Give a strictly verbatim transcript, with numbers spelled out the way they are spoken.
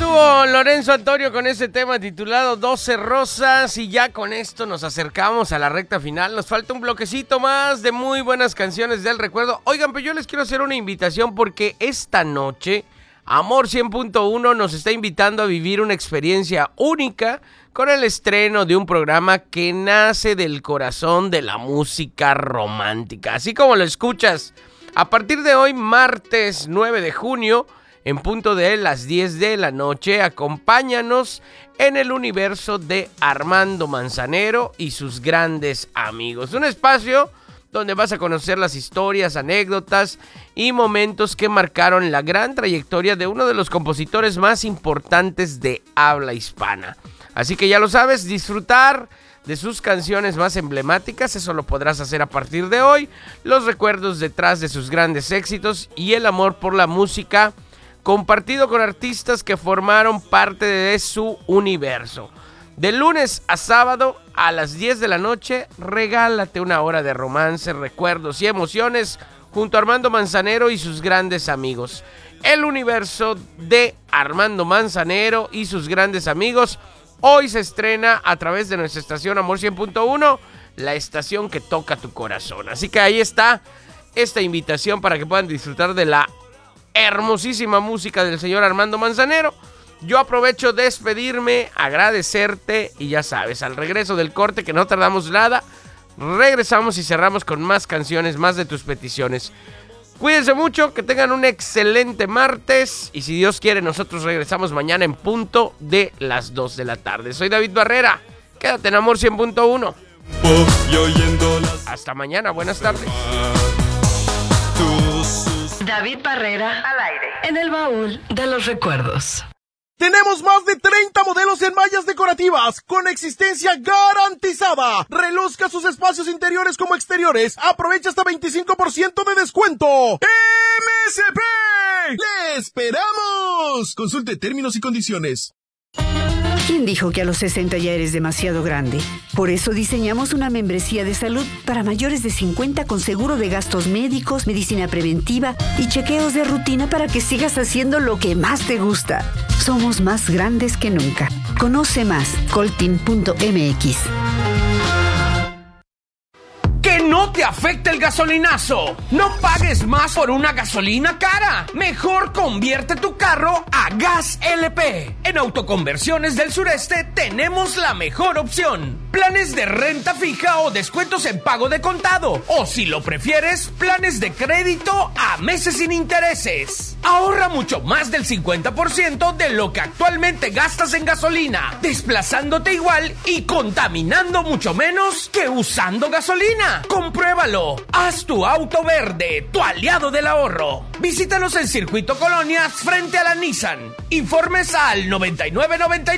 estuvo Lorenzo Antonio con ese tema titulado doce Rosas y ya con esto nos acercamos a la recta final. Nos falta un bloquecito más de muy buenas canciones del recuerdo. Oigan, pero yo les quiero hacer una invitación porque esta noche Amor cien punto uno nos está invitando a vivir una experiencia única con el estreno de un programa que nace del corazón de la música romántica. Así como lo escuchas, a partir de hoy, martes nueve de junio, en punto de las diez de la noche, acompáñanos en el universo de Armando Manzanero y sus grandes amigos. Un espacio donde vas a conocer las historias, anécdotas y momentos que marcaron la gran trayectoria de uno de los compositores más importantes de habla hispana. Así que ya lo sabes, disfrutar de sus canciones más emblemáticas, eso lo podrás hacer a partir de hoy, los recuerdos detrás de sus grandes éxitos y el amor por la música compartido con artistas que formaron parte de su universo. De lunes a sábado a las diez de la noche, regálate una hora de romance, recuerdos y emociones junto a Armando Manzanero y sus grandes amigos. El universo de Armando Manzanero y sus grandes amigos hoy se estrena a través de nuestra estación Amor cien punto uno, la estación que toca tu corazón. Así que ahí está esta invitación para que puedan disfrutar de la hermosísima música del señor Armando Manzanero. Yo aprovecho de despedirme, agradecerte y ya sabes, al regreso del corte, que no tardamos nada, regresamos y cerramos con más canciones, más de tus peticiones. Cuídense mucho, que tengan un excelente martes y si Dios quiere nosotros regresamos mañana en punto de las dos de la tarde. Soy David Barrera, quédate en Amor cien punto uno. Hasta mañana, buenas tardes. David Barrera al aire en el baúl de los recuerdos. Tenemos más de treinta modelos en mallas decorativas con existencia garantizada. Reluzca sus espacios interiores como exteriores. Aprovecha hasta veinticinco por ciento de descuento. ¡M S P! ¡Le esperamos! Consulte términos y condiciones. ¿Quién dijo que a los sesenta ya eres demasiado grande? Por eso diseñamos una membresía de salud para mayores de cincuenta con seguro de gastos médicos, medicina preventiva y chequeos de rutina para que sigas haciendo lo que más te gusta. Somos más grandes que nunca. Conoce más, coltin punto m x. ¡Que no te afecte el gasolinazo! ¡No pagues más por una gasolina cara! Mejor convierte tu carro a Gas L P. En Autoconversiones del Sureste tenemos la mejor opción. Planes de renta fija o descuentos en pago de contado. O si lo prefieres, planes de crédito a meses sin intereses. Ahorra mucho más del cincuenta por ciento de lo que actualmente gastas en gasolina, desplazándote igual y contaminando mucho menos que usando gasolina. ¡Compruébalo! Haz tu auto verde, tu aliado del ahorro. Visítanos en Circuito Colonias frente a la Nissan. Informes al noventa y nueve noventa y nueve